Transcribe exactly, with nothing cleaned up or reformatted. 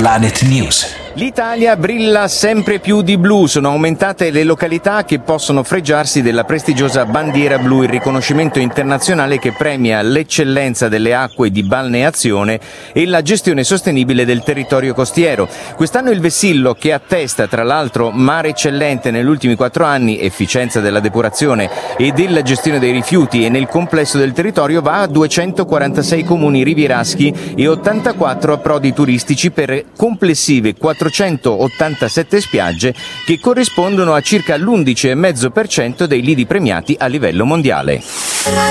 Planet News. L'Italia brilla sempre più di blu, sono aumentate le località che possono fregiarsi della prestigiosa bandiera blu, il riconoscimento internazionale che premia l'eccellenza delle acque di balneazione e la gestione sostenibile del territorio costiero. Quest'anno il vessillo, che attesta tra l'altro mare eccellente negli ultimi quattro anni, efficienza della depurazione e della gestione dei rifiuti e nel complesso del territorio, va a duecentoquarantasei comuni rivieraschi e ottantaquattro approdi turistici per complessive quattrocentottantasette spiagge che corrispondono a circa l'undici virgola cinque per cento dei lidi premiati a livello mondiale.